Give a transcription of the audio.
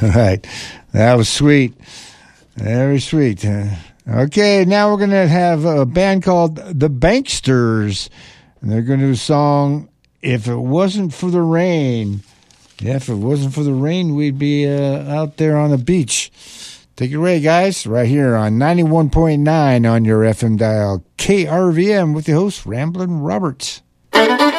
All right. That was sweet. Very sweet. Okay, now we're going to have a band called The Banksters. And they're going to do a song, If It Wasn't for the Rain. Yeah, if it wasn't for the rain, we'd be out there on the beach. Take it away, guys. Right here on 91.9 on your FM dial. KRVM with the host, Ramblin' Roberts.